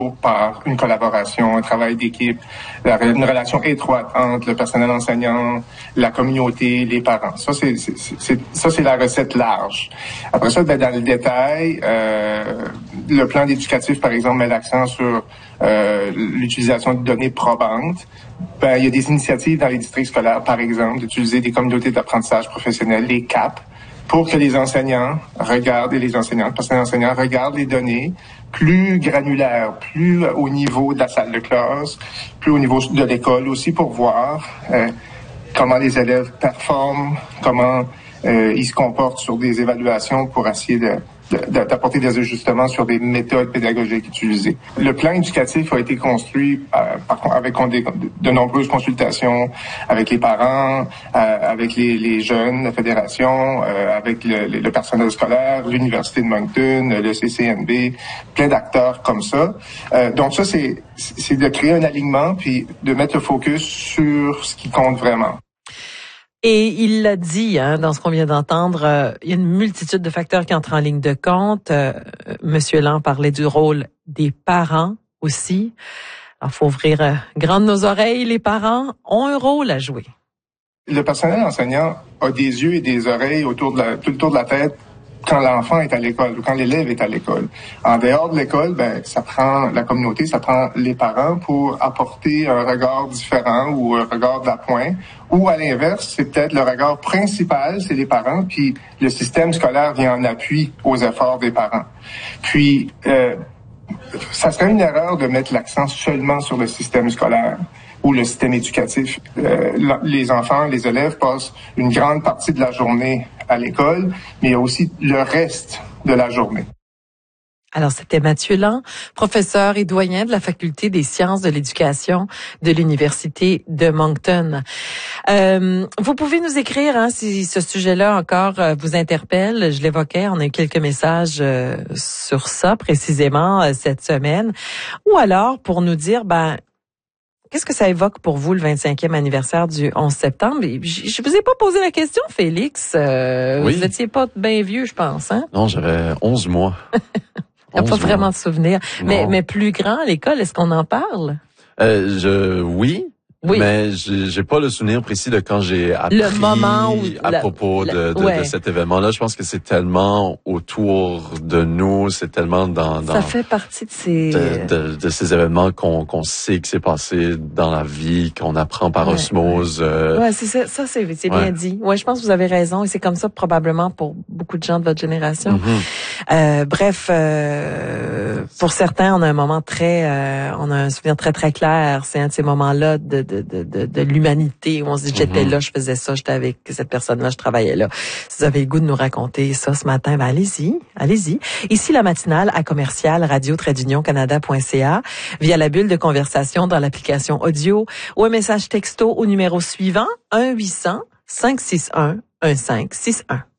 par une collaboration, un travail d'équipe, une relation étroite entre le personnel enseignant, la communauté, les parents. Ça, c'est la recette large. Après ça, dans le détail, le plan éducatif, par exemple, met l'accent sur l'utilisation de données probantes. Il y a des initiatives dans les districts scolaires, par exemple, d'utiliser des communautés d'apprentissage professionnel, les CAP, pour que les enseignants regardent, et les enseignants, le personnel enseignant regarde les données plus granulaires, plus au niveau de la salle de classe, plus au niveau de l'école aussi, pour voir comment les élèves performent, comment ils se comportent sur des évaluations pour essayer d'apporter des ajustements sur des méthodes pédagogiques utilisées. Le plan éducatif a été construit avec de nombreuses consultations avec les parents, avec les jeunes, la fédération, avec le personnel scolaire, l'Université de Moncton, le CCNB, plein d'acteurs comme ça. Donc ça, c'est de créer un alignement puis de mettre le focus sur ce qui compte vraiment. Et il l'a dit, dans ce qu'on vient d'entendre, il y a une multitude de facteurs qui entrent en ligne de compte. Monsieur Land parlait du rôle des parents aussi. Alors, faut ouvrir grandes nos oreilles. Les parents ont un rôle à jouer. Le personnel enseignant a des yeux et des oreilles tout autour de la tête quand l'enfant est à l'école ou quand l'élève est à l'école. En dehors de l'école, ça prend la communauté, ça prend les parents pour apporter un regard différent ou un regard d'appoint. Ou à l'inverse, c'est peut-être le regard principal, c'est les parents, puis le système scolaire vient en appui aux efforts des parents. Puis, ça serait une erreur de mettre l'accent seulement sur le système scolaire ou le système éducatif. Les enfants, les élèves passent une grande partie de la journée à l'école, mais il y a aussi le reste de la journée. Alors, c'était Mathieu Land, professeur et doyen de la Faculté des sciences de l'éducation de l'Université de Moncton. Vous pouvez nous écrire si ce sujet-là encore vous interpelle. Je l'évoquais, on a eu quelques messages sur ça précisément cette semaine. Ou alors, pour nous dire, qu'est-ce que ça évoque pour vous, le 25e anniversaire du 11 septembre? Je vous ai pas posé la question, Félix. Oui. Vous étiez pas bien vieux, je pense, hein? Non, j'avais 11 mois. Il n'y a pas vraiment de souvenirs. Mais plus grand à l'école, est-ce qu'on en parle? Oui. Mais j'ai pas le souvenir précis de quand j'ai appris le moment où propos de cet événement-là. Je pense que c'est tellement autour de nous, c'est tellement dans ça fait partie de ces de ces événements qu'on sait que c'est passé dans la vie, qu'on apprend par osmose. Ouais, c'est ça, c'est bien dit. Ouais, je pense que vous avez raison et c'est comme ça probablement pour beaucoup de gens de votre génération. Bref, pour certains, on a un souvenir très très clair. C'est un de ces moments-là de l'humanité où on se dit j'étais là, je faisais ça, j'étais avec cette personne-là, je travaillais là. Si vous avez le goût de nous raconter ça ce matin, allez-y. Ici la matinale à commercial radio-canada.ca via la bulle de conversation dans l'application audio ou un message texto au numéro suivant 1-800-561-1561.